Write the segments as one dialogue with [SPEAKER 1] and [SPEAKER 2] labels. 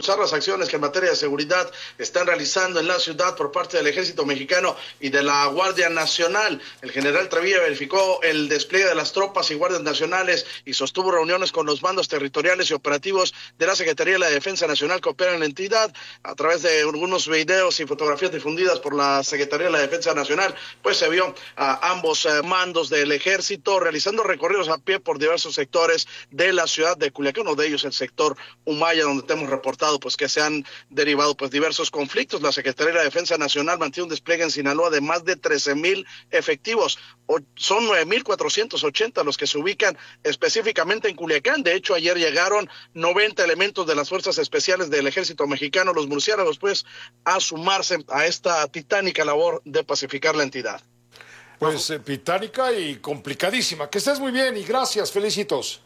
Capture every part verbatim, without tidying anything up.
[SPEAKER 1] impulsar las acciones que en materia de seguridad están realizando en la ciudad por parte del Ejército Mexicano y de la Guardia Nacional. El general Travilla verificó el despliegue de las tropas y guardias nacionales y sostuvo reuniones con los mandos territoriales y operativos de la Secretaría de la Defensa Nacional que operan en la entidad. A través de algunos videos y fotografías difundidas por la Secretaría de la Defensa Nacional, pues se vio a ambos eh, mandos del ejército realizando recorridos a pie por diversos sectores de la ciudad de Culiacán, uno de ellos el sector Humaya, donde te hemos reportado pues que se han derivado pues diversos conflictos. La Secretaría de la Defensa Nacional mantiene un despliegue en Sinaloa de más de trece mil efectivos. O, son nueve mil cuatrocientos ochenta los que se ubican específicamente en Culiacán. De hecho, ayer llegaron noventa elementos de las fuerzas especiales del Ejército Mexicano, los murciélagos, pues, a sumarse a esta titánica labor de pacificar la entidad.
[SPEAKER 2] Pues eh, titánica y complicadísima. Que estés muy bien y gracias, felicitos.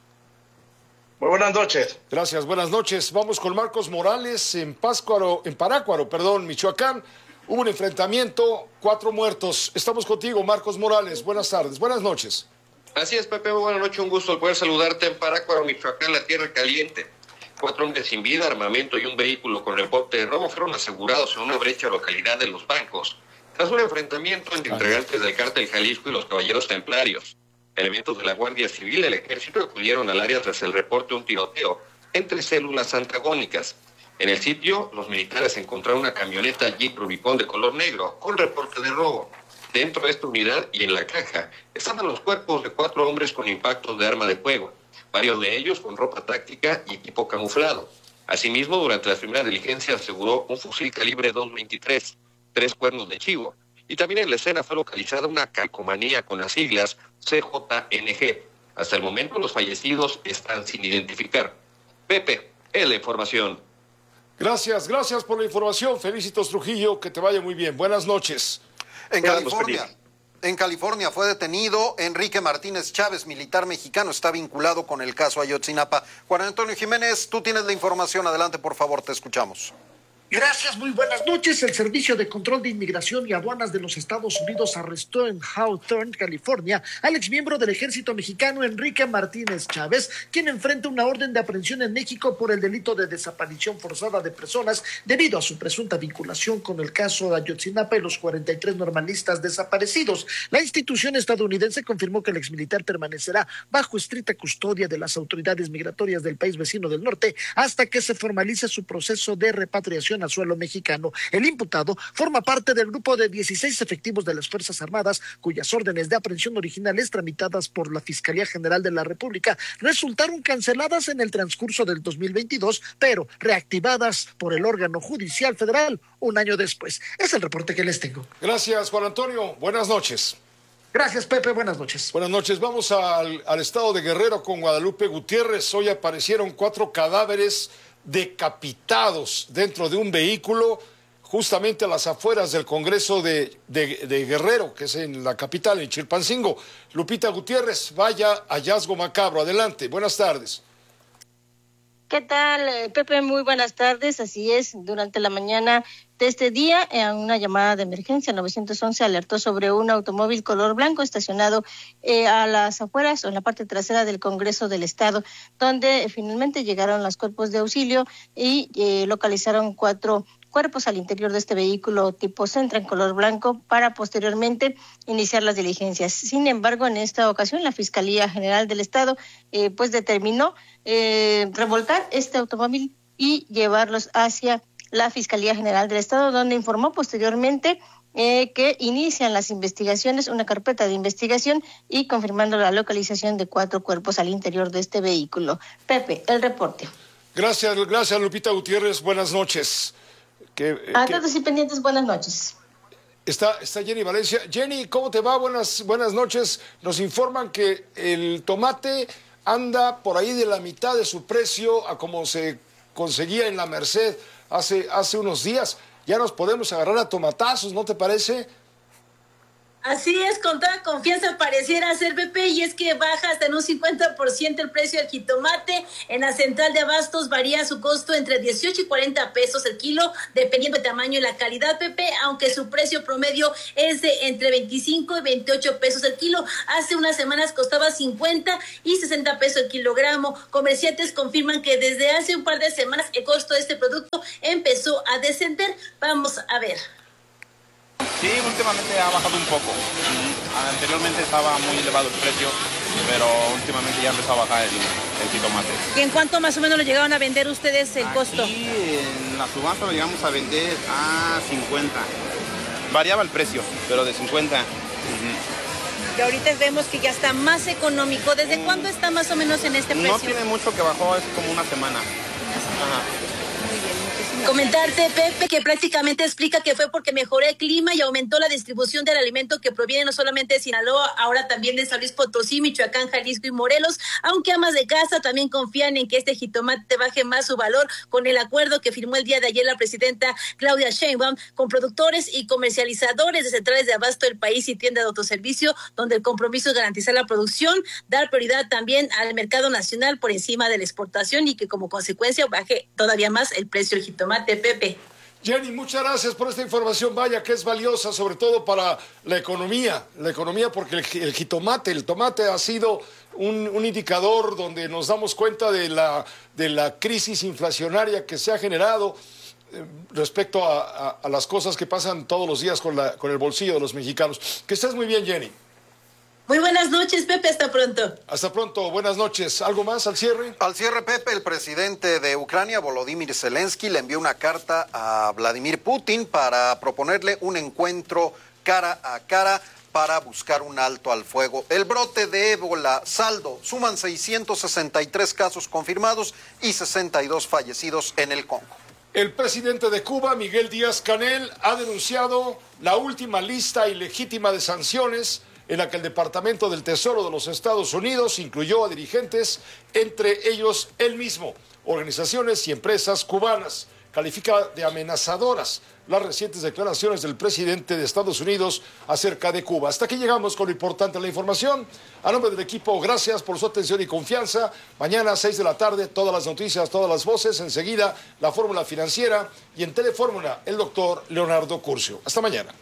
[SPEAKER 1] Muy buenas noches.
[SPEAKER 2] Gracias, buenas noches. Vamos con Marcos Morales en Pátzcuaro, en Parácuaro, perdón, Michoacán. Hubo un enfrentamiento, cuatro muertos. Estamos contigo, Marcos Morales. Buenas tardes, buenas noches.
[SPEAKER 3] Así es, Pepe, muy buenas noches. Un gusto poder saludarte en Parácuaro, Michoacán, la tierra caliente. Cuatro hombres sin vida, armamento y un vehículo con reporte de robo fueron asegurados en una brecha localidad de Los Bancos, tras un enfrentamiento entre integrantes del Cártel Jalisco y los Caballeros Templarios. Elementos de la Guardia Civil y el Ejército acudieron al área tras el reporte de un tiroteo entre células antagónicas. En el sitio, los militares encontraron una camioneta Jeep Rubicon de color negro con reporte de robo. Dentro de esta unidad y en la caja estaban los cuerpos de cuatro hombres con impactos de arma de fuego, varios de ellos con ropa táctica y equipo camuflado. Asimismo, durante la primera diligencia aseguró un fusil calibre dos veintitrés, tres cuernos de chivo, y también en la escena fue localizada una calcomanía con las siglas C J N G. Hasta el momento los fallecidos están sin identificar. Pepe, es la información.
[SPEAKER 2] Gracias, gracias por la información. Felicitos, Trujillo, que te vaya muy bien. Buenas noches.
[SPEAKER 4] En California, en California fue detenido Enrique Martínez Chávez, militar mexicano, está vinculado con el caso Ayotzinapa. Juan Antonio Jiménez, tú tienes la información, adelante por favor, te escuchamos.
[SPEAKER 5] Gracias, muy buenas noches. El Servicio de Control de Inmigración y Aduanas de los Estados Unidos arrestó en Hawthorne, California, al exmiembro del Ejército Mexicano Enrique Martínez Chávez, quien enfrenta una orden de aprehensión en México por el delito de desaparición forzada de personas debido a su presunta vinculación con el caso de Ayotzinapa y los cuarenta y tres normalistas desaparecidos. La institución estadounidense confirmó que el exmilitar permanecerá bajo estricta custodia de las autoridades migratorias del país vecino del norte hasta que se formalice su proceso de repatriación a suelo mexicano. El imputado forma parte del grupo de dieciséis efectivos de las Fuerzas Armadas cuyas órdenes de aprehensión originales tramitadas por la Fiscalía General de la República resultaron canceladas en el transcurso del dos mil veintidós, pero reactivadas por el órgano judicial federal un año después. Es el reporte que les tengo.
[SPEAKER 2] Gracias, Juan Antonio. Buenas noches.
[SPEAKER 5] Gracias, Pepe. Buenas noches.
[SPEAKER 2] Buenas noches. Vamos al, al estado de Guerrero con Guadalupe Gutiérrez. Hoy aparecieron cuatro cadáveres decapitados dentro de un vehículo justamente a las afueras del Congreso de, de, de Guerrero, que es en la capital, en Chilpancingo. Lupita Gutiérrez, vaya hallazgo macabro. Adelante, buenas tardes.
[SPEAKER 6] ¿Qué tal, Pepe? Muy buenas tardes. Así es, durante la mañana de este día, en una llamada de emergencia, nueve once alertó sobre un automóvil color blanco estacionado eh, a las afueras o en la parte trasera del Congreso del Estado, donde eh, finalmente llegaron los cuerpos de auxilio y eh, localizaron cuatro cuerpos al interior de este vehículo tipo Sentra en color blanco para posteriormente iniciar las diligencias. Sin embargo, en esta ocasión la Fiscalía General del Estado eh, pues determinó eh, remolcar este automóvil y llevarlos hacia la Fiscalía General del Estado, donde informó posteriormente eh, que inician las investigaciones, una carpeta de investigación y confirmando la localización de cuatro cuerpos al interior de este vehículo. Pepe, el reporte.
[SPEAKER 2] Gracias, gracias Lupita Gutiérrez, buenas noches. Que,
[SPEAKER 6] A
[SPEAKER 2] que...
[SPEAKER 6] todos y pendientes, buenas noches.
[SPEAKER 2] Está, está Jenny Valencia. Jenny, ¿cómo te va? Buenas, buenas noches. Nos informan que el tomate anda por ahí de la mitad de su precio a como se conseguía en la Merced hace, hace unos días. Ya nos podemos agarrar a tomatazos, ¿no te parece?
[SPEAKER 7] Así es, con toda confianza pareciera ser, Pepe, y es que baja hasta en un cincuenta por ciento el precio del jitomate. En la central de abastos varía su costo entre dieciocho y cuarenta pesos el kilo, dependiendo del tamaño y la calidad, Pepe, aunque su precio promedio es de entre veinticinco y veintiocho pesos el kilo. Hace unas semanas costaba cincuenta y sesenta pesos el kilogramo. Comerciantes confirman que desde hace un par de semanas el costo de este producto empezó a descender. Vamos a ver.
[SPEAKER 8] Sí, últimamente ha bajado un poco. Anteriormente estaba muy elevado el precio, pero últimamente ya empezó a bajar el, el jitomate.
[SPEAKER 7] ¿Y en cuánto más o menos lo llegaron a vender ustedes el
[SPEAKER 8] Aquí,
[SPEAKER 7] costo?
[SPEAKER 8] En la subasta lo llegamos a vender a cincuenta. Variaba el precio, pero de cincuenta. Uh-huh.
[SPEAKER 7] Y ahorita vemos que ya está más económico. ¿Desde mm. cuándo está más o menos en este precio?
[SPEAKER 8] No tiene mucho que bajó, es como una semana. Una semana. Ajá.
[SPEAKER 7] Comentarte, Pepe, que prácticamente explica que fue porque mejoró el clima y aumentó la distribución del alimento que proviene no solamente de Sinaloa, ahora también de San Luis Potosí, Michoacán, Jalisco y Morelos, aunque amas de casa también confían en que este jitomate baje más su valor con el acuerdo que firmó el día de ayer la presidenta Claudia Sheinbaum con productores y comercializadores de centrales de abasto del país y tiendas de autoservicio, donde el compromiso es garantizar la producción, dar prioridad también al mercado nacional por encima de la exportación y que como consecuencia baje todavía más el precio del jitomate. Pepe.
[SPEAKER 2] Jenny, muchas gracias por esta información, vaya que es valiosa, sobre todo para la economía, la economía porque el, el jitomate, el tomate ha sido un, un indicador donde nos damos cuenta de la, de la crisis inflacionaria que se ha generado eh, respecto a, a, a las cosas que pasan todos los días con, la, con el bolsillo de los mexicanos. Que estés muy bien, Jenny.
[SPEAKER 7] Muy buenas noches, Pepe, hasta pronto.
[SPEAKER 2] Hasta pronto, buenas noches. ¿Algo más al cierre?
[SPEAKER 4] Al cierre, Pepe, el presidente de Ucrania, Volodymyr Zelensky, le envió una carta a Vladimir Putin para proponerle un encuentro cara a cara para buscar un alto al fuego. El brote de ébola, saldo, suman seiscientos sesenta y tres casos confirmados y sesenta y dos fallecidos en el Congo.
[SPEAKER 2] El presidente de Cuba, Miguel Díaz-Canel, ha denunciado la última lista ilegítima de sanciones en la que el Departamento del Tesoro de los Estados Unidos incluyó a dirigentes, entre ellos él mismo, organizaciones y empresas cubanas. Califica de amenazadoras las recientes declaraciones del presidente de Estados Unidos acerca de Cuba. Hasta aquí llegamos con lo importante de la información. A nombre del equipo, gracias por su atención y confianza. Mañana a seis de la tarde, todas las noticias, todas las voces. Enseguida, la fórmula financiera y en Telefórmula, el doctor Leonardo Curcio. Hasta mañana.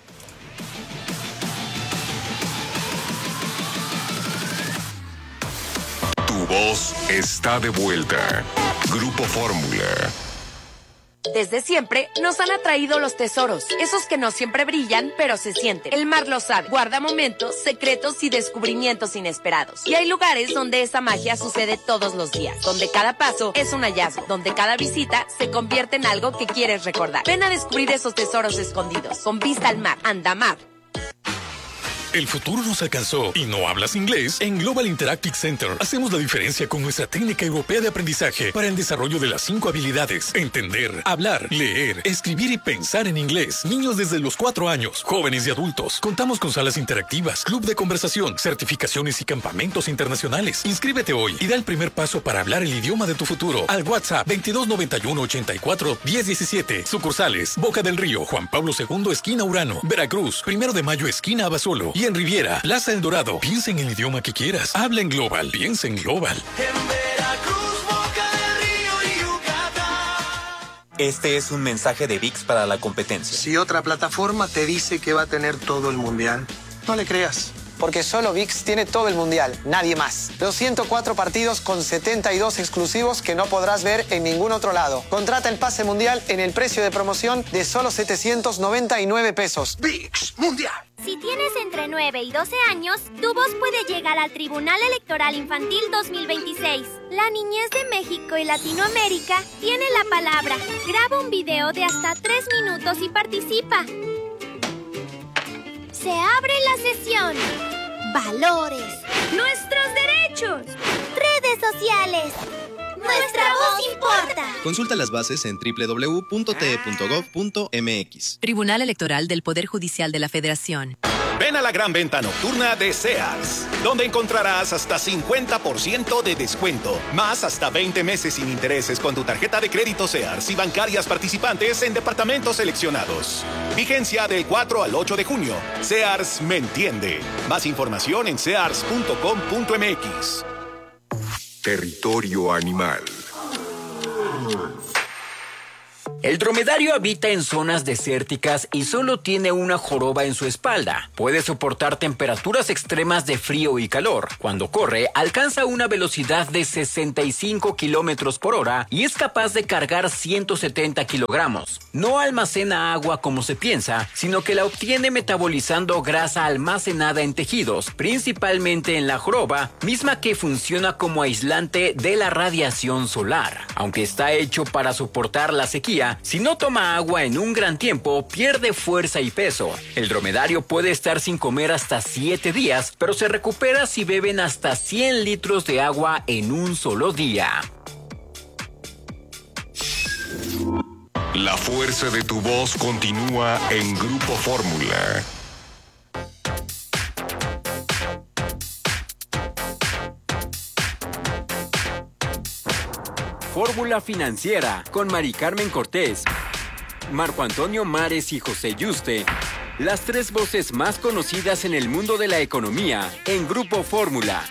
[SPEAKER 9] Tu voz está de vuelta. Grupo Fórmula.
[SPEAKER 10] Desde siempre nos han atraído los tesoros, esos que no siempre brillan, pero se sienten. El mar lo sabe, guarda momentos, secretos y descubrimientos inesperados. Y hay lugares donde esa magia sucede todos los días, donde cada paso es un hallazgo, donde cada visita se convierte en algo que quieres recordar. Ven a descubrir esos tesoros escondidos, con vista al mar, Andamar.
[SPEAKER 11] El futuro nos alcanzó y no hablas inglés. En Global Interactive Center hacemos la diferencia con nuestra técnica europea de aprendizaje para el desarrollo de las cinco habilidades: entender, hablar, leer, escribir y pensar en inglés. Niños desde los cuatro años, jóvenes y adultos. Contamos con salas interactivas, club de conversación, certificaciones y campamentos internacionales. Inscríbete hoy y da el primer paso para hablar el idioma de tu futuro al WhatsApp veintidós noventa y uno ochenta y cuatro diez diecisiete. Sucursales: Boca del Río, Juan Pablo segundo, esquina Urano; Veracruz, primero de mayo, esquina Abasolo; y en Riviera, Plaza El Dorado. Piensa en el idioma que quieras. Habla en Global. Piensa en Global.
[SPEAKER 12] En Veracruz, Boca del Río y Yucatán.
[SPEAKER 13] Este es un mensaje de V I X para la competencia.
[SPEAKER 14] Si otra plataforma te dice que va a tener todo el mundial, no le creas.
[SPEAKER 15] Porque solo V I X tiene todo el mundial, nadie más. Los ciento cuatro partidos con setenta y dos exclusivos que no podrás ver en ningún otro lado. Contrata el pase mundial en el precio de promoción de solo setecientos noventa y nueve pesos.
[SPEAKER 14] V I X Mundial.
[SPEAKER 16] Si tienes entre nueve y doce años, tu voz puede llegar al Tribunal Electoral Infantil dos mil veintiséis. La niñez de México y Latinoamérica tiene la palabra. Graba un video de hasta tres minutos y participa. Se abre la sesión. Valores. Nuestros derechos. Redes sociales. Nuestra voz importa.
[SPEAKER 17] Consulta las bases en doble u doble u doble u punto t e punto gov punto m x.
[SPEAKER 18] Tribunal Electoral del Poder Judicial de la Federación. Ven a la gran venta nocturna de Sears, donde encontrarás hasta cincuenta por ciento de descuento, más hasta veinte meses sin intereses con tu tarjeta de crédito Sears y bancarias participantes en departamentos seleccionados. Vigencia del cuatro al ocho de junio. Sears me entiende. Más información en sears punto com punto m x.
[SPEAKER 9] Territorio animal.
[SPEAKER 19] El dromedario habita en zonas desérticas y solo tiene una joroba en su espalda. Puede soportar temperaturas extremas de frío y calor. Cuando corre, alcanza una velocidad de sesenta y cinco kilómetros por hora y es capaz de cargar ciento setenta kilogramos. No almacena agua como se piensa, sino que la obtiene metabolizando grasa almacenada en tejidos, principalmente en la joroba, misma que funciona como aislante de la radiación solar. Aunque está hecho para soportar la sequía, si no toma agua en un gran tiempo, pierde fuerza y peso. El dromedario puede estar sin comer hasta siete días, pero se recupera si beben hasta cien litros de agua en un solo día.
[SPEAKER 9] La fuerza de tu voz continúa en Grupo Fórmula.
[SPEAKER 19] Fórmula Financiera con Mari Carmen Cortés, Marco Antonio Mares y José Yuste. Las tres voces más conocidas en el mundo de la economía en Grupo Fórmula.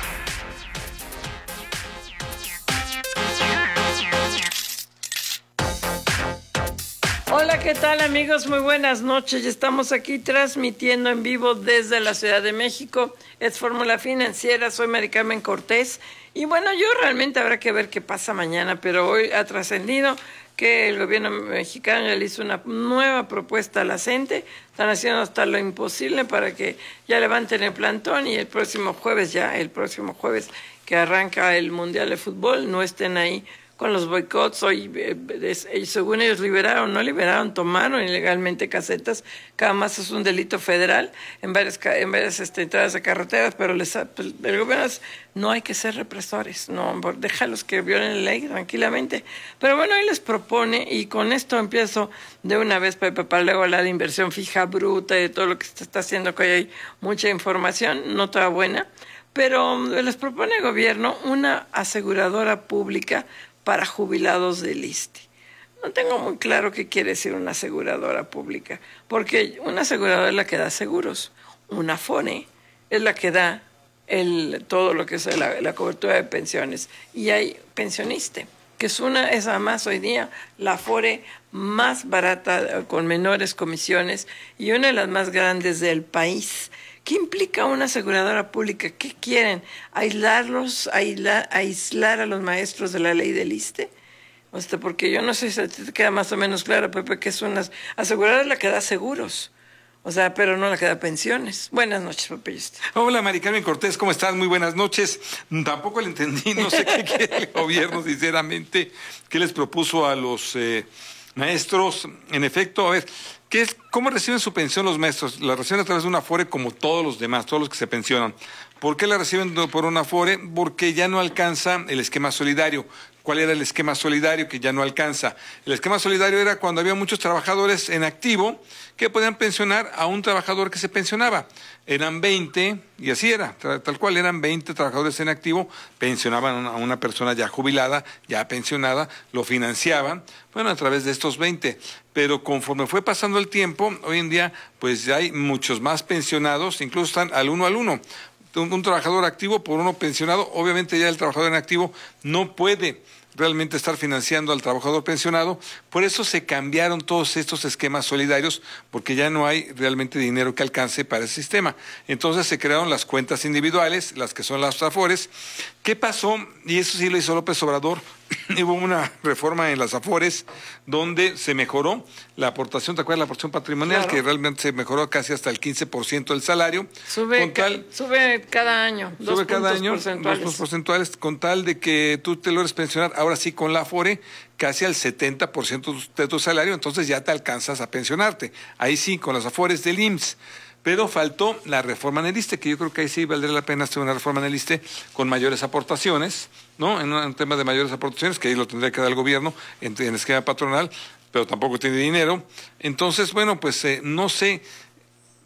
[SPEAKER 20] Hola, ¿qué tal amigos? Muy buenas noches. Estamos aquí transmitiendo en vivo desde la Ciudad de México. Es Fórmula Financiera, soy Mari Carmen Cortés. Y bueno, yo realmente habrá que ver qué pasa mañana, pero hoy ha trascendido que el gobierno mexicano ya le hizo una nueva propuesta a la gente. Están haciendo hasta lo imposible para que ya levanten el plantón y el próximo jueves, ya el próximo jueves que arranca el Mundial de Fútbol, no estén ahí con los boicots. Hoy, eh, eh, según ellos liberaron, no liberaron, tomaron ilegalmente casetas. Cada más es un delito federal en varias, en varias este, entradas de carreteras, pero les, pues, el gobierno es, no hay que ser represores, no, déjalos que violen la ley tranquilamente. Pero bueno, hoy les propone, y con esto empiezo de una vez, Pepe, para luego hablar de inversión fija bruta y de todo lo que se está haciendo, que hoy hay mucha información, no toda buena, pero les propone el gobierno una aseguradora pública para jubilados del I S S S T E. No tengo muy claro qué quiere decir una aseguradora pública, porque una aseguradora es la que da seguros, una Afore es la que da el, todo lo que es la, la cobertura de pensiones, y hay pensionista, que es una, es además hoy día la Afore más barata, con menores comisiones, y una de las más grandes del país. ¿Qué implica una aseguradora pública? ¿Qué quieren? ¿Aislarlos, aislar, aislar a los maestros de la ley del I S S S T E? O sea, porque yo no sé si te queda más o menos claro, Pepe, que es una aseguradora la que da seguros. O sea, pero no la que da pensiones. Buenas noches, Pepe.
[SPEAKER 21] Hola, Mari Carmen Cortés, ¿cómo estás? Muy buenas noches. Tampoco le entendí, no sé qué quiere el gobierno, sinceramente, qué les propuso a los eh, maestros. En efecto, a ver, ¿qué es, ¿cómo reciben su pensión los maestros? La reciben a través de una Afore como todos los demás, todos los que se pensionan. ¿Por qué la reciben por una Afore? Porque ya no alcanza el esquema solidario. ¿Cuál era el esquema solidario que ya no alcanza? El esquema solidario era cuando había muchos trabajadores en activo que podían pensionar a un trabajador que se pensionaba. Eran veinte, y así era, tal cual, eran veinte trabajadores en activo, pensionaban a una persona ya jubilada, ya pensionada, lo financiaban, bueno, a través de estos veinte. Pero conforme fue pasando el tiempo, hoy en día, pues ya hay muchos más pensionados, incluso están al uno al uno. Un, un trabajador activo por uno pensionado, obviamente ya el trabajador en activo no puede realmente estar financiando al trabajador pensionado. Por eso se cambiaron todos estos esquemas solidarios, porque ya no hay realmente dinero que alcance para el sistema. Entonces se crearon las cuentas individuales, las que son las Afores. ¿Qué pasó? Y eso sí lo hizo López Obrador. Hubo una reforma en las Afores donde se mejoró la aportación, ¿te acuerdas? La aportación patrimonial, claro, que realmente se mejoró casi hasta el quince por ciento del salario.
[SPEAKER 20] Sube,
[SPEAKER 21] con tal,
[SPEAKER 20] ca sube cada año,
[SPEAKER 21] sube
[SPEAKER 20] dos
[SPEAKER 21] cada
[SPEAKER 20] puntos
[SPEAKER 21] año,
[SPEAKER 20] porcentuales.
[SPEAKER 21] dos puntos porcentuales, con tal de que tú te logres pensionar, ahora sí con la Afore, casi al setenta por ciento de tu salario, entonces ya te alcanzas a pensionarte. Ahí sí, con las Afores del I M S S. Pero faltó la reforma en el I S S S T E, que yo creo que ahí sí valdría la pena hacer una reforma en el I S S S T E con mayores aportaciones, ¿no? En un tema de mayores aportaciones, que ahí lo tendría que dar el gobierno en, en esquema patronal, pero tampoco tiene dinero. Entonces, bueno, pues eh, no sé,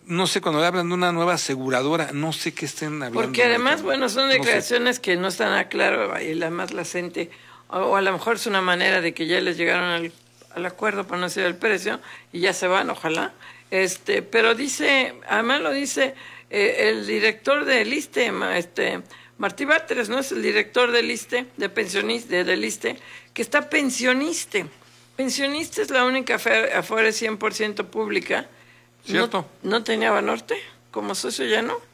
[SPEAKER 21] no sé, cuando hablan de una nueva aseguradora, no sé qué estén hablando.
[SPEAKER 20] Porque además,
[SPEAKER 21] de,
[SPEAKER 20] bueno, son
[SPEAKER 21] no
[SPEAKER 20] declaraciones que no están a claro, y además la gente, o, o a lo mejor es una manera de que ya les llegaron al, al acuerdo para no decir el precio, y ya se van, ojalá. Este, pero dice, además lo dice eh, el director del ISSSTE, este, Martí Báteres, ¿no? Es el director del ISSSTE, de pensionista, de, del ISSSTE, que está pensionista. Pensionista es la única afore cien por ciento pública.
[SPEAKER 21] ¿Cierto?
[SPEAKER 20] ¿No, no tenía Banorte? ¿Como socio ya no?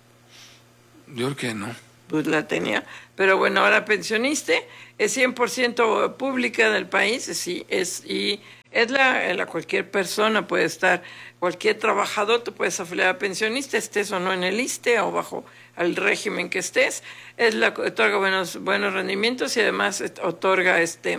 [SPEAKER 21] Yo creo que no.
[SPEAKER 20] Pues la tenía. Pero bueno, ahora pensionista, es cien por ciento pública del país, sí, es, y es la, la cualquier persona puede estar, cualquier trabajador, tú puedes afiliar a pensionista, estés o no en el ISSSTE o bajo el régimen que estés, es la otorga buenos, buenos rendimientos y además otorga este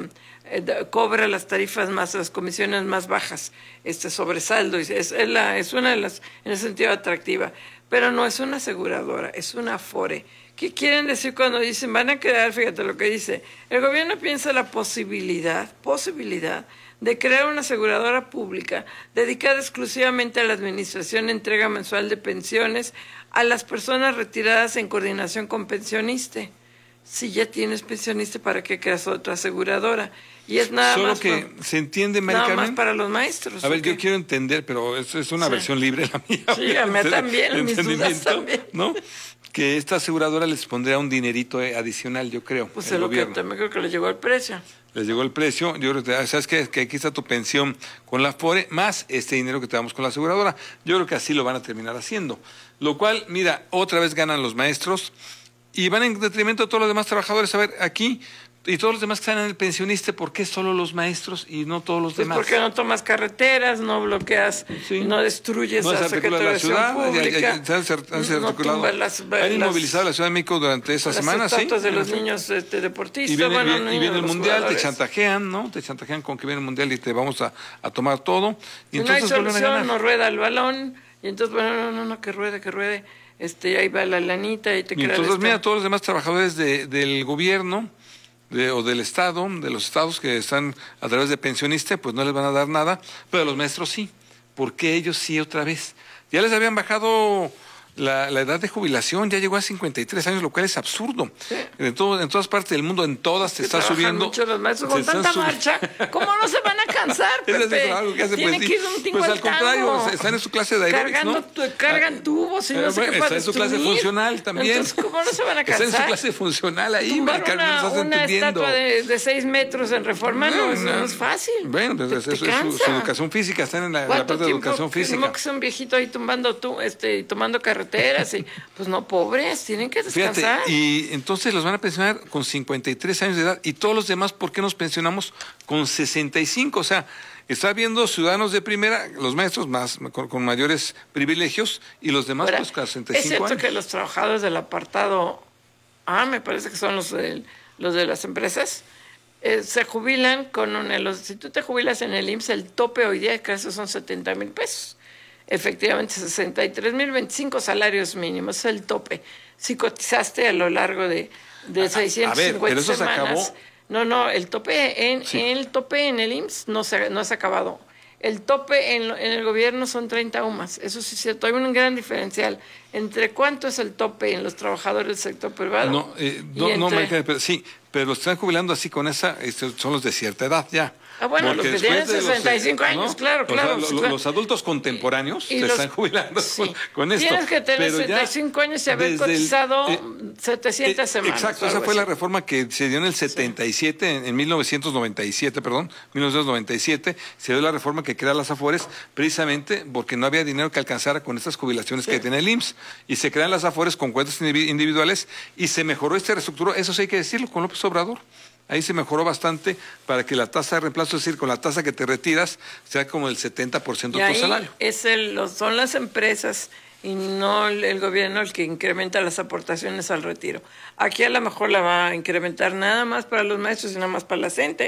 [SPEAKER 20] cobra las tarifas más, las comisiones más bajas, este sobresaldo, es, es, la, es una de las, en ese sentido, atractiva, pero no es una aseguradora, es una afore. ¿Qué quieren decir cuando dicen, van a crear, fíjate lo que dice, el gobierno piensa la posibilidad, posibilidad, de crear una aseguradora pública dedicada exclusivamente a la administración y entrega mensual de pensiones a las personas retiradas en coordinación con pensionista. Si ya tienes pensionista, ¿para qué creas otra aseguradora? Y es nada
[SPEAKER 21] Solo
[SPEAKER 20] más
[SPEAKER 21] que
[SPEAKER 20] para,
[SPEAKER 21] se entiende, Mari
[SPEAKER 20] nada
[SPEAKER 21] Carmen.
[SPEAKER 20] más para los maestros.
[SPEAKER 21] A ver,
[SPEAKER 20] ¿okay?
[SPEAKER 21] yo quiero entender, pero es, es una
[SPEAKER 20] Sí.
[SPEAKER 21] versión libre la mía.
[SPEAKER 20] Sí, a mí también, mis dudas también.
[SPEAKER 21] ¿No? Que esta aseguradora les pondría un dinerito eh, adicional, yo creo.
[SPEAKER 20] Pues
[SPEAKER 21] el
[SPEAKER 20] es lo que
[SPEAKER 21] gobierno.
[SPEAKER 20] también creo que le llegó el precio.
[SPEAKER 21] Les llegó el precio, yo creo que, ¿sabes qué? Que aquí está tu pensión con la Afore, más este dinero que te damos con la aseguradora. Yo creo que así lo van a terminar haciendo. Lo cual, mira, otra vez ganan los maestros y van en detrimento de todos los demás trabajadores. A ver, aquí, y todos los demás que están en el pensionista, ¿por qué solo los maestros y no todos los
[SPEAKER 20] Pues
[SPEAKER 21] demás?
[SPEAKER 20] porque no tomas carreteras, no bloqueas,
[SPEAKER 21] Sí.
[SPEAKER 20] no destruyes
[SPEAKER 21] No
[SPEAKER 20] la
[SPEAKER 21] se articula
[SPEAKER 20] Secretaría
[SPEAKER 21] la
[SPEAKER 20] de
[SPEAKER 21] ciudad,
[SPEAKER 20] Acción
[SPEAKER 21] ya- ya-
[SPEAKER 20] Pública,
[SPEAKER 21] ya se han cer- han
[SPEAKER 20] no
[SPEAKER 21] articulado.
[SPEAKER 20] tumbas las,
[SPEAKER 21] Han
[SPEAKER 20] las-
[SPEAKER 21] inmovilizado la Ciudad de México durante esta
[SPEAKER 20] las
[SPEAKER 21] semana, ¿sí?
[SPEAKER 20] estatuas de los
[SPEAKER 21] En efecto.
[SPEAKER 20] niños este, deportistas,
[SPEAKER 21] Y viene,
[SPEAKER 20] bueno,
[SPEAKER 21] viene- y
[SPEAKER 20] niños,
[SPEAKER 21] viene el
[SPEAKER 20] los
[SPEAKER 21] mundial, te
[SPEAKER 20] jugadores.
[SPEAKER 21] chantajean, ¿no? Te chantajean con que viene el mundial y te vamos a, a tomar todo. Y
[SPEAKER 20] Si no hay
[SPEAKER 21] entonces vuelven a ganar.
[SPEAKER 20] solución, no rueda el balón, y entonces, bueno, no, no, no, que ruede, que ruede, este, ahí va la lanita y te
[SPEAKER 21] Y
[SPEAKER 20] queda
[SPEAKER 21] entonces,
[SPEAKER 20] esto.
[SPEAKER 21] mira, todos los demás trabajadores de- del gobierno de, o del Estado, de los estados que están a través de pensionista, pues no les van a dar nada, pero a los maestros sí. ¿Por qué ellos sí otra vez? Ya les habían bajado la, la edad de jubilación, ya llegó a cincuenta y tres años, lo cual es absurdo. En, todo, en todas partes del mundo, en todas, te
[SPEAKER 20] Que
[SPEAKER 21] está
[SPEAKER 20] trabajan
[SPEAKER 21] subiendo.
[SPEAKER 20] mucho los maestros
[SPEAKER 21] se
[SPEAKER 20] con
[SPEAKER 21] están
[SPEAKER 20] tanta
[SPEAKER 21] subi-
[SPEAKER 20] marcha. ¿Cómo no se van a cansar,
[SPEAKER 21] Es decir,
[SPEAKER 20] Pepe?
[SPEAKER 21] algo que hace,
[SPEAKER 20] Tienen
[SPEAKER 21] pues,
[SPEAKER 20] que
[SPEAKER 21] sí.
[SPEAKER 20] ir un tingo
[SPEAKER 21] Pues
[SPEAKER 20] al
[SPEAKER 21] al contrario,
[SPEAKER 20] tango.
[SPEAKER 21] están en su clase de aeróbics,
[SPEAKER 20] Cargando,
[SPEAKER 21] ¿no?
[SPEAKER 20] tu- cargan tubos y
[SPEAKER 21] Eh,
[SPEAKER 20] no sé
[SPEAKER 21] bueno,
[SPEAKER 20] qué
[SPEAKER 21] está
[SPEAKER 20] para
[SPEAKER 21] en su clase
[SPEAKER 20] destruir.
[SPEAKER 21] funcional también.
[SPEAKER 20] Entonces, ¿cómo no se van a
[SPEAKER 21] Está
[SPEAKER 20] cansar?
[SPEAKER 21] en su clase funcional ahí,
[SPEAKER 20] Tumbar
[SPEAKER 21] Mari Carmen,
[SPEAKER 20] una,
[SPEAKER 21] no estás
[SPEAKER 20] una
[SPEAKER 21] entendiendo.
[SPEAKER 20] estatua de, de seis metros en Reforma no, eso no es fácil.
[SPEAKER 21] Bueno, pues
[SPEAKER 20] Te-
[SPEAKER 21] es,
[SPEAKER 20] te
[SPEAKER 21] es- es su,
[SPEAKER 20] cansa.
[SPEAKER 21] su educación física, están en la, en la
[SPEAKER 20] ¿Cuánto
[SPEAKER 21] parte de
[SPEAKER 20] tiempo
[SPEAKER 21] educación
[SPEAKER 20] que-
[SPEAKER 21] física.
[SPEAKER 20] no, que son viejitos ahí tumbando tú, este, y tomando carreteras y pues no, pobres, tienen que
[SPEAKER 21] Fíjate,
[SPEAKER 20] descansar.
[SPEAKER 21] y entonces los van a pensionar con cincuenta y tres años de edad y todos los demás, ¿por qué nos pensionamos con sesenta y cinco? O sea, está viendo ciudadanos de primera, los maestros más con, con mayores privilegios y los demás
[SPEAKER 20] Ahora,
[SPEAKER 21] pues con sesenta y
[SPEAKER 20] es
[SPEAKER 21] cinco
[SPEAKER 20] cierto
[SPEAKER 21] años.
[SPEAKER 20] que los trabajadores del apartado A, me parece que son los de, los de las empresas, eh, se jubilan con un... Los, si tú te jubilas en el I M S S, el tope hoy día creo que son setenta mil pesos. Efectivamente, sesenta y tres mil veinticinco salarios mínimos, es el tope. Si cotizaste a lo largo de, de seiscientas cincuenta
[SPEAKER 21] pero eso se
[SPEAKER 20] semanas...
[SPEAKER 21] acabó.
[SPEAKER 20] No, no, el tope en,
[SPEAKER 21] Sí.
[SPEAKER 20] el tope en el I M S S no se, no se ha acabado. El tope en, en el gobierno son treinta UMAS. Eso sí es cierto. Hay un gran diferencial entre cuánto es el tope en los trabajadores del sector privado.
[SPEAKER 21] No, eh,
[SPEAKER 20] y
[SPEAKER 21] no, no,
[SPEAKER 20] entre-
[SPEAKER 21] Mari Carmen, pero sí, pero los que están jubilando así con esa, este, son los de cierta edad ya.
[SPEAKER 20] Ah, bueno,
[SPEAKER 21] Porque
[SPEAKER 20] los que
[SPEAKER 21] después
[SPEAKER 20] tienen
[SPEAKER 21] de los,
[SPEAKER 20] sesenta y cinco
[SPEAKER 21] eh,
[SPEAKER 20] años,
[SPEAKER 21] ¿no?
[SPEAKER 20] claro,
[SPEAKER 21] O sea,
[SPEAKER 20] claro,
[SPEAKER 21] lo-
[SPEAKER 20] sí,
[SPEAKER 21] lo-
[SPEAKER 20] claro.
[SPEAKER 21] los adultos contemporáneos
[SPEAKER 20] Y
[SPEAKER 21] se
[SPEAKER 20] los-
[SPEAKER 21] están jubilando con, con esto.
[SPEAKER 20] Tienes que tener
[SPEAKER 21] pero ya
[SPEAKER 20] setenta y cinco años y haber
[SPEAKER 21] desde el-
[SPEAKER 20] cotizado
[SPEAKER 21] eh,
[SPEAKER 20] setecientas
[SPEAKER 21] Eh,
[SPEAKER 20] semanas.
[SPEAKER 21] Exacto,
[SPEAKER 20] o
[SPEAKER 21] esa
[SPEAKER 20] algo
[SPEAKER 21] fue la
[SPEAKER 20] así.
[SPEAKER 21] reforma que se dio en el setenta y siete, en, en mil novecientos noventa y siete, perdón, mil novecientos noventa y siete, se dio la reforma que crea las Afores precisamente porque no había dinero que alcanzara con estas jubilaciones que tiene el I M S S y se crean las Afores con cuentas indivi- individuales y se mejoró este reestructuró, eso sí hay que decirlo, con López Obrador. Ahí se mejoró bastante para que la tasa de reemplazo, es decir, con la tasa que te retiras, sea como el setenta por ciento
[SPEAKER 20] Y
[SPEAKER 21] de tu
[SPEAKER 20] ahí
[SPEAKER 21] salario.
[SPEAKER 20] es el, los- son las empresas y no el, el gobierno el que incrementa las aportaciones al retiro. Aquí a lo mejor la va a incrementar nada más para los maestros y nada más para la gente,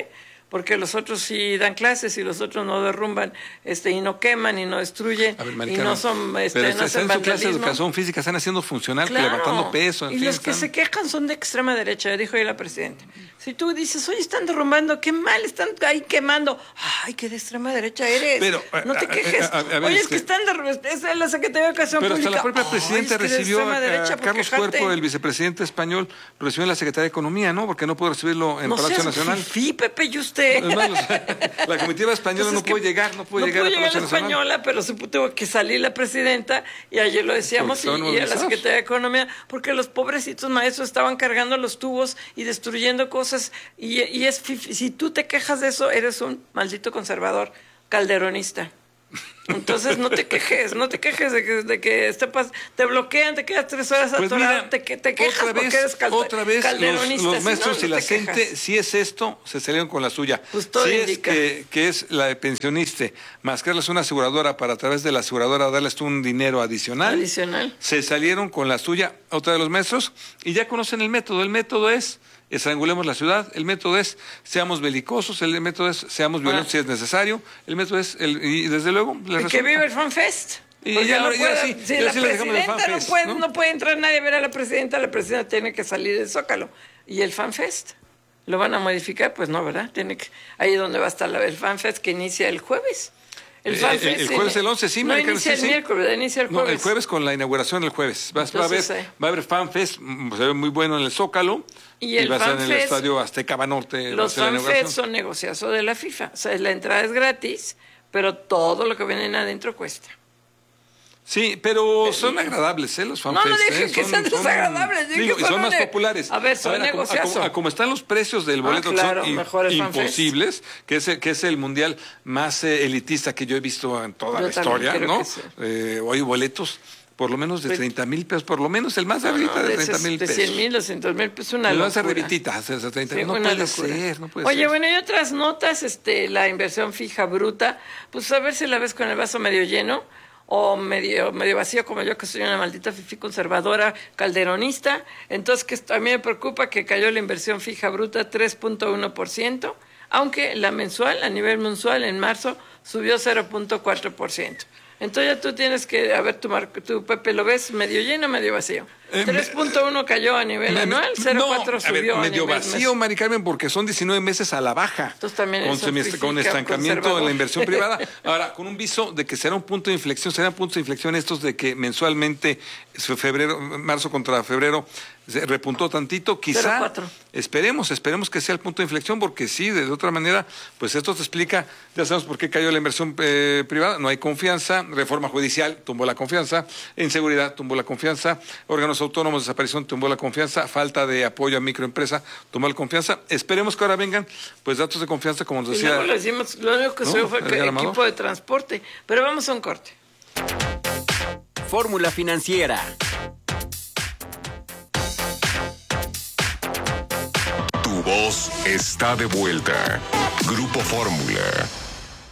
[SPEAKER 20] porque los otros sí dan clases y los otros no derrumban, este, y no queman y no destruyen
[SPEAKER 21] A ver,
[SPEAKER 20] y
[SPEAKER 21] Maricarmen,
[SPEAKER 20] no son, este,
[SPEAKER 21] pero
[SPEAKER 20] no
[SPEAKER 21] están
[SPEAKER 20] hacen
[SPEAKER 21] en su clase de
[SPEAKER 20] vandalismo.
[SPEAKER 21] educación física, están haciendo funcional,
[SPEAKER 20] Claro.
[SPEAKER 21] levantando peso. En
[SPEAKER 20] y
[SPEAKER 21] fin,
[SPEAKER 20] los que
[SPEAKER 21] están-
[SPEAKER 20] se quejan son de extrema derecha, dijo ahí la presidenta. Si tú dices, oye, están derrumbando, qué mal, están ahí quemando. Ay, qué de extrema derecha eres.
[SPEAKER 21] Pero,
[SPEAKER 20] no te
[SPEAKER 21] a- a-
[SPEAKER 20] quejes.
[SPEAKER 21] a- a ver,
[SPEAKER 20] oye, es
[SPEAKER 21] este-
[SPEAKER 20] que están derrumbando. Es de la Secretaría de Educación
[SPEAKER 21] Pero hasta
[SPEAKER 20] Pública.
[SPEAKER 21] la propia
[SPEAKER 20] Ay,
[SPEAKER 21] presidenta
[SPEAKER 20] es que de
[SPEAKER 21] recibió a,
[SPEAKER 20] extrema derecha
[SPEAKER 21] a
[SPEAKER 20] por
[SPEAKER 21] Carlos
[SPEAKER 20] quejarte.
[SPEAKER 21] Cuerpo, el vicepresidente español, lo recibió en la Secretaría de Economía, ¿no? Porque no pudo recibirlo en
[SPEAKER 20] No
[SPEAKER 21] Palacio
[SPEAKER 20] seas
[SPEAKER 21] Nacional.
[SPEAKER 20] fifí, Pepe, y usted.
[SPEAKER 21] Es más, los- la comitiva española
[SPEAKER 20] Pues
[SPEAKER 21] no
[SPEAKER 20] es que
[SPEAKER 21] puede llegar, no puede
[SPEAKER 20] no
[SPEAKER 21] llegar
[SPEAKER 20] pudo
[SPEAKER 21] a
[SPEAKER 20] llegar
[SPEAKER 21] Palacio
[SPEAKER 20] la
[SPEAKER 21] Nacional.
[SPEAKER 20] española, pero se tuvo que salir la presidenta y ayer lo decíamos y,
[SPEAKER 21] Porque estaban
[SPEAKER 20] y a la
[SPEAKER 21] movilizados.
[SPEAKER 20] Secretaría de Economía, porque los pobrecitos maestros estaban cargando los tubos y destruyendo cosas y, y es fifi. Si tú te quejas de eso, eres un maldito conservador calderonista. Entonces no te quejes, no te quejes de que, de que este pas- te bloquean, te quedas tres horas
[SPEAKER 21] Pues
[SPEAKER 20] atorado,
[SPEAKER 21] mira,
[SPEAKER 20] te, que- te quejas
[SPEAKER 21] otra
[SPEAKER 20] porque
[SPEAKER 21] vez,
[SPEAKER 20] eres calde-
[SPEAKER 21] otra vez los,
[SPEAKER 20] calderonista.
[SPEAKER 21] los
[SPEAKER 20] si no,
[SPEAKER 21] maestros
[SPEAKER 20] no
[SPEAKER 21] y la
[SPEAKER 20] te
[SPEAKER 21] gente,
[SPEAKER 20] quejas.
[SPEAKER 21] si es esto, se salieron con la suya.
[SPEAKER 20] Pues todo
[SPEAKER 21] si
[SPEAKER 20] indica.
[SPEAKER 21] es que, que es la de pensionista, más que darles una aseguradora para a través de la aseguradora darles un dinero adicional,
[SPEAKER 20] Adicional.
[SPEAKER 21] se salieron con la suya, otra de los maestros, y ya conocen el método. El método es estrangulemos la ciudad, el método es seamos belicosos, el método es seamos violentos
[SPEAKER 20] Ah.
[SPEAKER 21] si es necesario, el método es, el, y desde luego, les
[SPEAKER 20] Y que
[SPEAKER 21] resulta.
[SPEAKER 20] vive el FanFest.
[SPEAKER 21] Y
[SPEAKER 20] Porque
[SPEAKER 21] ya
[SPEAKER 20] no
[SPEAKER 21] lo- ya
[SPEAKER 20] puede-
[SPEAKER 21] sí,
[SPEAKER 20] si
[SPEAKER 21] ya
[SPEAKER 20] la
[SPEAKER 21] sí le dejamos el
[SPEAKER 20] presidenta no
[SPEAKER 21] FanFest,
[SPEAKER 20] puede,
[SPEAKER 21] ¿no?
[SPEAKER 20] ¿no? puede entrar nadie a ver a la presidenta, la presidenta tiene que salir del Zócalo. ¿Y el FanFest? ¿Lo van a modificar? Pues no, ¿verdad? Tiene que, ahí donde va a estar la- el FanFest que inicia el jueves. El,
[SPEAKER 21] Eh,
[SPEAKER 20] FanFest
[SPEAKER 21] el, el jueves
[SPEAKER 20] in-
[SPEAKER 21] el once, sí,
[SPEAKER 20] no
[SPEAKER 21] Maricarmen,
[SPEAKER 20] inicia
[SPEAKER 21] sí,
[SPEAKER 20] el
[SPEAKER 21] sí.
[SPEAKER 20] miércoles, ¿verdad? Inicia el jueves.
[SPEAKER 21] No, el jueves con la inauguración el jueves. Va, va a haber,
[SPEAKER 20] Entonces, eh.
[SPEAKER 21] va a haber FanFest, mm, se ve muy bueno en el Zócalo.
[SPEAKER 20] Y el
[SPEAKER 21] va a ser en el
[SPEAKER 20] FanFest-
[SPEAKER 21] estadio Azteca Banorte. va a
[SPEAKER 20] Los
[SPEAKER 21] ser la
[SPEAKER 20] FanFest
[SPEAKER 21] inauguración.
[SPEAKER 20] son negociazo de la FIFA. O sea, la entrada es gratis, pero todo lo que vienen adentro cuesta.
[SPEAKER 21] Sí, pero son agradables, ¿eh? Los
[SPEAKER 20] No,
[SPEAKER 21] FanFest.
[SPEAKER 20] no dije
[SPEAKER 21] ¿eh?
[SPEAKER 20] que
[SPEAKER 21] Son-
[SPEAKER 20] sean
[SPEAKER 21] son-
[SPEAKER 20] desagradables, dije
[SPEAKER 21] digo,
[SPEAKER 20] que
[SPEAKER 21] y
[SPEAKER 20] son
[SPEAKER 21] son más
[SPEAKER 20] ne-
[SPEAKER 21] populares.
[SPEAKER 20] A ver, son
[SPEAKER 21] a, como- a como-
[SPEAKER 20] negociazo.
[SPEAKER 21] a como están los precios del
[SPEAKER 20] Ah,
[SPEAKER 21] boleto, que
[SPEAKER 20] claro,
[SPEAKER 21] son
[SPEAKER 20] mejor el FanFest.
[SPEAKER 21] imposibles, que es, el, que es el mundial más eh, elitista que yo he visto en toda
[SPEAKER 20] Yo
[SPEAKER 21] la
[SPEAKER 20] también
[SPEAKER 21] historia,
[SPEAKER 20] creo
[SPEAKER 21] ¿no?
[SPEAKER 20] que sí.
[SPEAKER 21] Eh, hoy boletos por lo menos de
[SPEAKER 20] Pues-
[SPEAKER 21] treinta mil pesos, por lo menos el más
[SPEAKER 20] No,
[SPEAKER 21] arriba
[SPEAKER 20] no,
[SPEAKER 21] de
[SPEAKER 20] de
[SPEAKER 21] treinta
[SPEAKER 20] esos-
[SPEAKER 21] mil
[SPEAKER 20] de
[SPEAKER 21] pesos.
[SPEAKER 20] cien mil, doscientos mil, pues una
[SPEAKER 21] Le
[SPEAKER 20] locura.
[SPEAKER 21] vas a revititas, esas treinta
[SPEAKER 20] Sí,
[SPEAKER 21] no
[SPEAKER 20] una
[SPEAKER 21] puede
[SPEAKER 20] locura.
[SPEAKER 21] ser, no puede
[SPEAKER 20] Oye,
[SPEAKER 21] ser.
[SPEAKER 20] bueno, y otras notas, este, la inversión fija bruta, pues a ver si la ves con el vaso medio lleno o medio, medio vacío, como yo, que soy una maldita fifí conservadora calderonista. Entonces, que esto- a mí me preocupa que cayó la inversión fija bruta tres punto uno por ciento, aunque la mensual, a nivel mensual, en marzo, subió cero punto cuatro por ciento. Entonces ya tú tienes que, a ver, tu, mar- tu Pepe, ¿lo ves medio lleno o medio vacío?
[SPEAKER 21] Eh,
[SPEAKER 20] tres punto uno cayó a nivel
[SPEAKER 21] Me- me-
[SPEAKER 20] anual, cero punto cuatro
[SPEAKER 21] no, a ver,
[SPEAKER 20] subió a,
[SPEAKER 21] medio
[SPEAKER 20] nivel
[SPEAKER 21] vacío, Mari Carmen, porque son diecinueve meses a la baja.
[SPEAKER 20] Entonces también
[SPEAKER 21] con,
[SPEAKER 20] eso
[SPEAKER 21] semi-
[SPEAKER 20] física,
[SPEAKER 21] con estancamiento en
[SPEAKER 20] conservador.
[SPEAKER 21] la inversión privada. Ahora, con un viso de que será un punto de inflexión, serán puntos de inflexión estos de que mensualmente, febrero, marzo contra febrero, se repuntó tantito, quizá,
[SPEAKER 20] cero punto cuatro.
[SPEAKER 21] esperemos, esperemos que sea el punto de inflexión, porque sí, de otra manera, pues esto te explica, ya sabemos por qué cayó la inversión eh, privada, no hay confianza, reforma judicial tumbó la confianza, inseguridad tumbó la confianza, órganos autónomos, desaparición tumbó la confianza, falta de apoyo a microempresa tumbó la confianza. Esperemos que ahora vengan pues datos de confianza, como nos
[SPEAKER 20] Y
[SPEAKER 21] decía.
[SPEAKER 20] luego le decimos, lo único que
[SPEAKER 21] ¿no?
[SPEAKER 20] subió fue
[SPEAKER 21] Edgar
[SPEAKER 20] que
[SPEAKER 21] Amador.
[SPEAKER 20] equipo de transporte. Pero vamos a un corte.
[SPEAKER 19] Fórmula financiera.
[SPEAKER 9] Tu voz está de vuelta. Grupo Fórmula.